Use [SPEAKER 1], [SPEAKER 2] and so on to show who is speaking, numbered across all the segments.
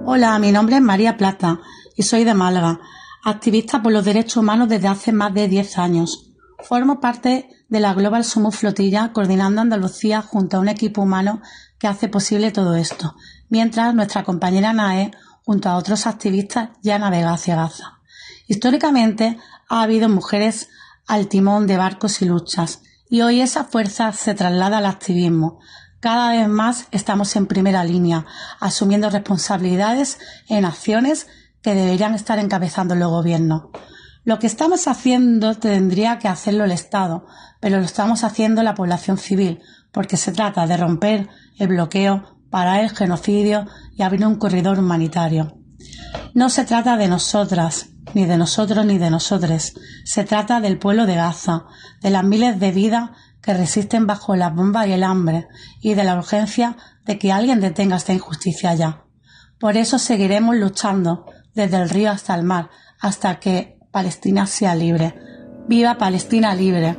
[SPEAKER 1] Hola, mi nombre es María Plata y soy de Málaga, activista por los derechos humanos desde hace más de 10 años. Formo parte de la Global Summit Flotilla, coordinando Andalucía junto a un equipo humano que hace posible todo esto, mientras nuestra compañera Nae, junto a otros activistas, ya navega hacia Gaza. Históricamente ha habido mujeres al timón de barcos y luchas, y hoy esa fuerza se traslada al activismo. Cada vez más estamos en primera línea, asumiendo responsabilidades en acciones que deberían estar encabezando los gobiernos. Lo que estamos haciendo tendría que hacerlo el Estado, pero lo estamos haciendo la población civil, porque se trata de romper el bloqueo, parar el genocidio y abrir un corredor humanitario. No se trata de nosotras, ni de nosotros ni de nosotres. Se trata del pueblo de Gaza, de las miles de vidas que resisten bajo las bombas y el hambre, y de la urgencia de que alguien detenga esta injusticia ya. Por eso seguiremos luchando desde el río hasta el mar, hasta que Palestina sea libre. ¡Viva Palestina libre!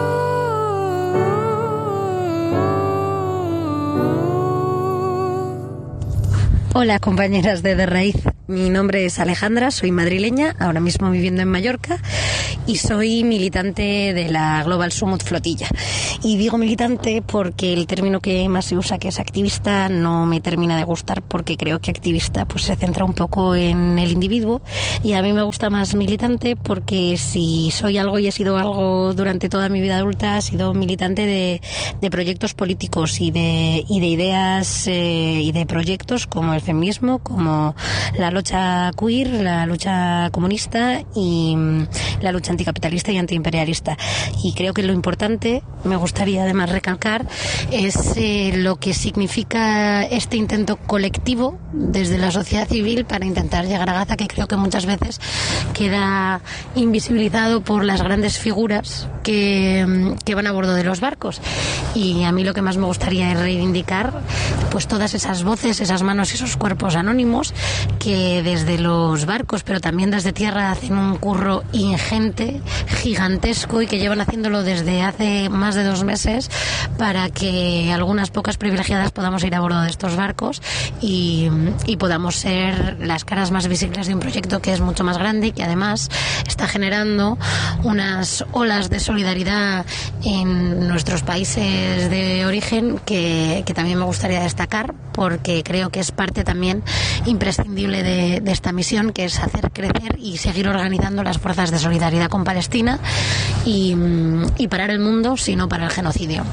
[SPEAKER 2] Hola compañeras de Raíz, mi nombre es Alejandra, soy madrileña, ahora mismo viviendo en Mallorca y soy militante de la Global Summit Flotilla. Y digo militante porque el término que más se usa, que es activista, no me termina de gustar, porque creo que activista pues se centra un poco en el individuo, y a mí me gusta más militante porque si soy algo y he sido algo durante toda mi vida adulta, he sido militante de proyectos políticos y de ideas y de proyectos como el feminismo, como la lucha queer, la lucha comunista y la lucha anticapitalista y antiimperialista. Y creo que lo importante, me gustaría además recalcar, es lo que significa este intento colectivo desde la sociedad civil para intentar llegar a Gaza, que creo que muchas veces queda invisibilizado por las grandes figuras que van a bordo de los barcos. Y a mí lo que más me gustaría es reivindicar pues todas esas voces, esas manos y esos cuerpos anónimos que desde los barcos, pero también desde tierra, hacen un curro ingente, gigantesco, y que llevan haciéndolo desde hace más de 2 meses para que algunas pocas privilegiadas podamos ir a bordo de estos barcos y podamos ser las caras más visibles de un proyecto que es mucho más grande y que además está generando unas olas de solidaridad en nuestros países de origen que también me gustaría destacar, porque creo que es parte también imprescindible de esta misión, que es hacer crecer y seguir organizando las fuerzas de solidaridad con Palestina y parar el mundo, sino para el genocidio.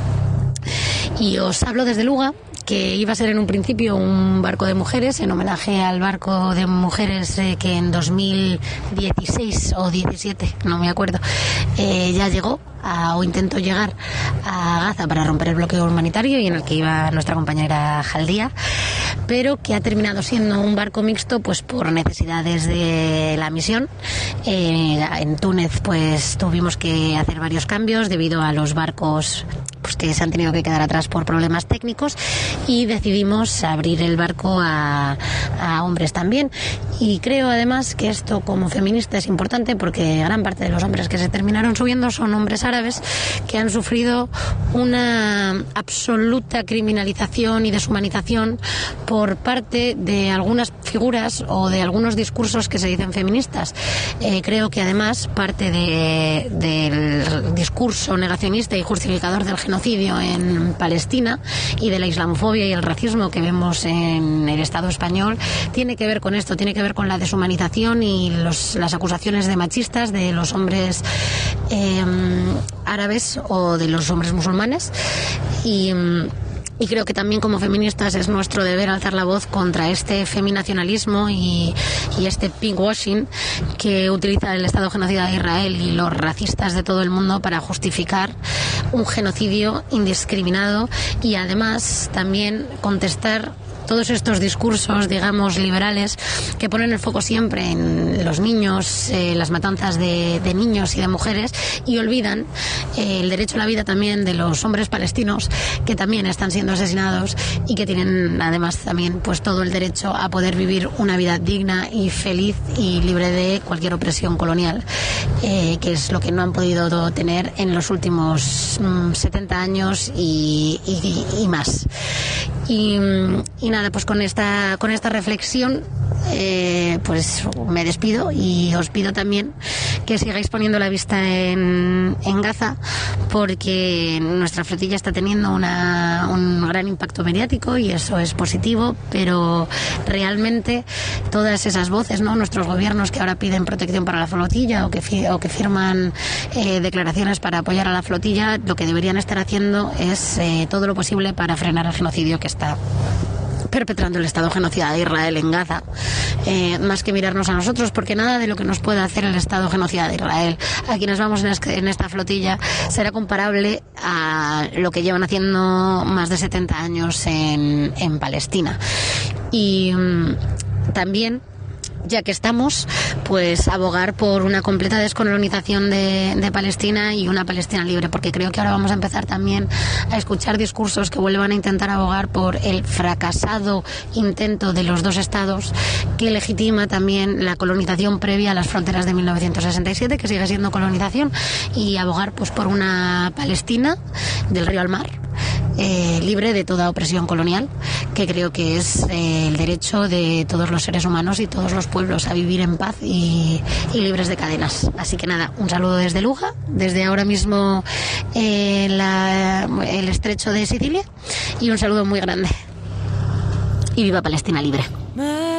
[SPEAKER 2] Y os hablo desde Luga, que iba a ser en un principio un barco de mujeres, en homenaje al barco de mujeres que en 2016 o 17, no me acuerdo, ya llegó o intentó llegar a Gaza para romper el bloqueo humanitario, y en el que iba nuestra compañera Jaldía, pero que ha terminado siendo un barco mixto pues por necesidades de la misión. En Túnez pues tuvimos que hacer varios cambios debido a los barcos pues que se han tenido que quedar atrás por problemas técnicos, y decidimos abrir el barco a hombres también. Y creo además que esto como feminista es importante, porque gran parte de los hombres que se terminaron subiendo son hombres árabes que han sufrido una absoluta criminalización y deshumanización por parte de algunas figuras o de algunos discursos que se dicen feministas. Creo que además parte del discurso negacionista y justificador del genocidio en Palestina y de la islamofobia y el racismo que vemos en el Estado español tiene que ver con esto, tiene que ver con la deshumanización y las acusaciones de machistas de los hombres árabes o de los hombres musulmanes. Y creo que también como feministas es nuestro deber alzar la voz contra este feminacionalismo y este pinkwashing que utiliza el Estado genocida de Israel y los racistas de todo el mundo para justificar un genocidio indiscriminado, y además también contestar todos estos discursos, digamos, liberales, que ponen el foco siempre en los niños, las matanzas de niños y de mujeres, y olvidan el derecho a la vida también de los hombres palestinos, que también están siendo asesinados y que tienen además también pues todo el derecho a poder vivir una vida digna y feliz y libre de cualquier opresión colonial, que es lo que no han podido tener en los últimos 70 años y más. Y nada, pues con esta reflexión pues me despido, y os pido también que sigáis poniendo la vista en Gaza, porque nuestra flotilla está teniendo un gran impacto mediático y eso es positivo, pero realmente todas esas voces, ¿no? Nuestros gobiernos que ahora piden protección para la flotilla o que firman declaraciones para apoyar a la flotilla, lo que deberían estar haciendo es todo lo posible para frenar el genocidio que está perpetrando el Estado genocida de Israel en Gaza, más que mirarnos a nosotros, porque nada de lo que nos pueda hacer el Estado genocida de Israel a quienes vamos en esta flotilla será comparable a lo que llevan haciendo más de 70 años en Palestina. Y también, ya que estamos, pues abogar por una completa descolonización de Palestina y una Palestina libre, porque creo que ahora vamos a empezar también a escuchar discursos que vuelvan a intentar abogar por el fracasado intento de los dos estados, que legitima también la colonización previa a las fronteras de 1967, que sigue siendo colonización, y abogar pues por una Palestina del río al mar, libre de toda opresión colonial, que creo que es el derecho de todos los seres humanos y todos los pueblos a vivir en paz y libres de cadenas. Así que nada, un saludo desde Luja, desde ahora mismo el estrecho de Sicilia, y un saludo muy grande. Y viva Palestina libre.